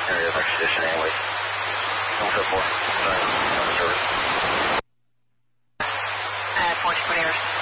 area of extradition anyways. 154. Sorry, service. 40 Air.